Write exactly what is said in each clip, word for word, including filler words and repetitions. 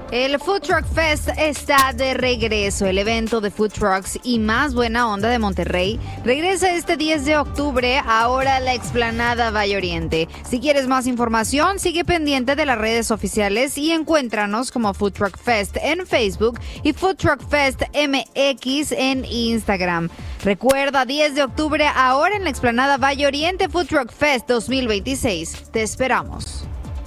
El Food Truck Fest está de regreso. El evento de Food Trucks y más buena onda de Monterrey regresa este diez de octubre, ahora a la explanada Valle Oriente. Si quieres más información, sigue pendiente de las redes oficiales y encuéntranos como Food Truck Fest en Facebook y Food Truck Fest M X en Instagram. Recuerda, diez de octubre, ahora en la explanada Valle Oriente, Food Truck Fest dos mil veintiséis. Te esperamos.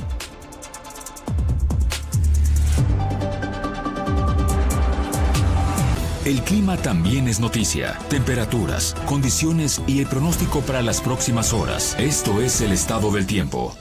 El clima también es noticia. Temperaturas, condiciones y el pronóstico para las próximas horas. Esto es el estado del tiempo.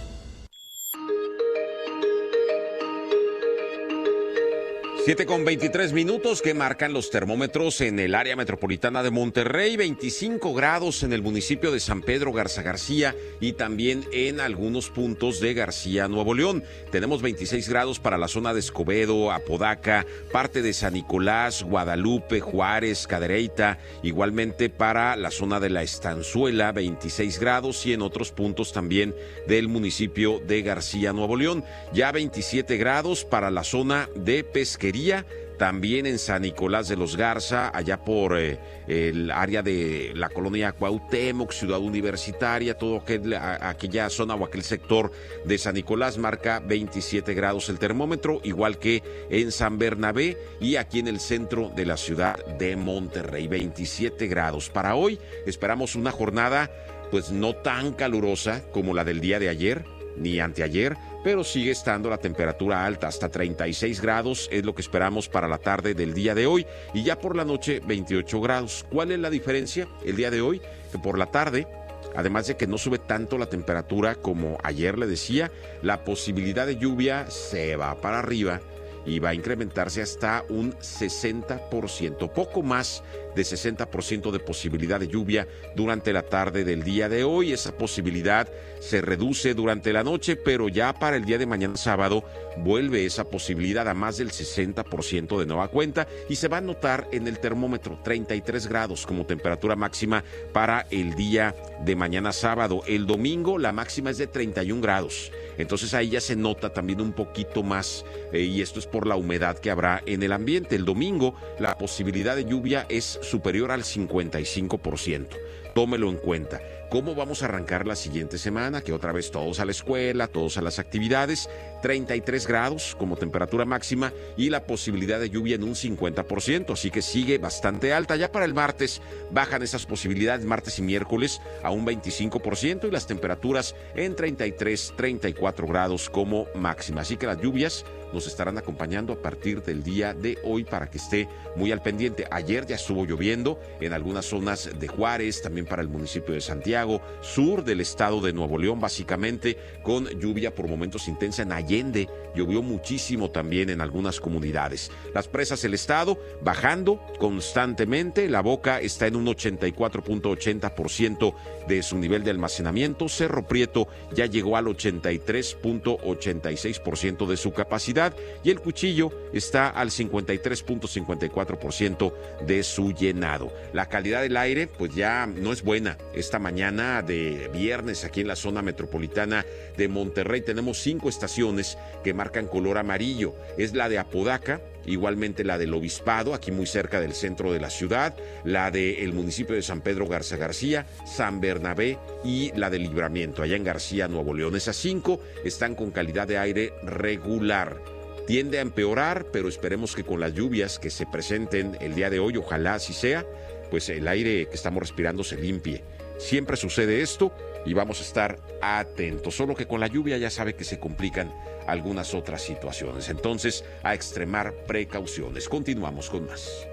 siete con veintitrés minutos que marcan los termómetros en el área metropolitana de Monterrey, veinticinco grados en el municipio de San Pedro Garza García y también en algunos puntos de García, Nuevo León. Tenemos veintiséis grados para la zona de Escobedo, Apodaca, parte de San Nicolás, Guadalupe, Juárez, Cadereyta, igualmente para la zona de La Estanzuela, veintiséis grados y en otros puntos también del municipio de García, Nuevo León. Ya veintisiete grados para la zona de Pesquería, también en San Nicolás de los Garza, allá por eh, el área de la colonia Cuauhtémoc, Ciudad Universitaria, todo aquel, a, aquella zona o aquel sector de San Nicolás marca veintisiete grados el termómetro, igual que en San Bernabé y aquí en el centro de la ciudad de Monterrey, veintisiete grados. Para hoy esperamos una jornada pues no tan calurosa como la del día de ayer ni anteayer, pero sigue estando la temperatura alta, hasta treinta y seis grados es lo que esperamos para la tarde del día de hoy y ya por la noche veintiocho grados. ¿Cuál es la diferencia el día de hoy? Que por la tarde, además de que no sube tanto la temperatura como ayer le decía, la posibilidad de lluvia se va para arriba y va a incrementarse hasta un sesenta por ciento, poco más de sesenta por ciento de posibilidad de lluvia durante la tarde del día de hoy. Esa posibilidad se reduce durante la noche, pero ya para el día de mañana sábado vuelve esa posibilidad a más del sesenta por ciento de nueva cuenta y se va a notar en el termómetro treinta y tres grados como temperatura máxima para el día de mañana sábado. El domingo la máxima es de treinta y un grados. Entonces ahí ya se nota también un poquito más eh, y esto es por la humedad que habrá en el ambiente. El domingo la posibilidad de lluvia es superior al cincuenta y cinco por ciento. Tómelo en cuenta. ¿Cómo vamos a arrancar la siguiente semana? Que otra vez todos a la escuela, todos a las actividades. treinta y tres grados como temperatura máxima y la posibilidad de lluvia en un cincuenta por ciento. Así que sigue bastante alta. Ya para el martes bajan esas posibilidades, martes y miércoles, a un veinticinco por ciento y las temperaturas en treinta y tres, treinta y cuatro grados como máxima. Así que las lluvias nos estarán acompañando a partir del día de hoy para que esté muy al pendiente. Ayer ya estuvo lloviendo en algunas zonas de Juárez, también para el municipio de Santiago, sur del estado de Nuevo León, básicamente con lluvia por momentos intensa. En Allende llovió muchísimo también en algunas comunidades. Las presas del estado bajando constantemente. La Boca está en un ochenta y cuatro punto ochenta por ciento de su nivel de almacenamiento. Cerro Prieto ya llegó al ochenta y tres punto ochenta y seis por ciento de su capacidad y el Cuchillo está al cincuenta y tres punto cincuenta y cuatro por ciento de su llenado. La calidad del aire pues ya no es buena. Esta mañana de viernes aquí en la zona metropolitana de Monterrey tenemos cinco estaciones que marcan color amarillo. Es la de Apodaca, igualmente la del Obispado, aquí muy cerca del centro de la ciudad, la del municipio de San Pedro Garza García, San Bernabé y la de Libramiento, allá en García, Nuevo León. Esas cinco están con calidad de aire regular. Tiende a empeorar, pero esperemos que con las lluvias que se presenten el día de hoy, ojalá así sea, pues el aire que estamos respirando se limpie. Siempre sucede esto y vamos a estar atentos. Solo que con la lluvia ya sabe que se complican algunas otras situaciones. Entonces, a extremar precauciones. Continuamos con más.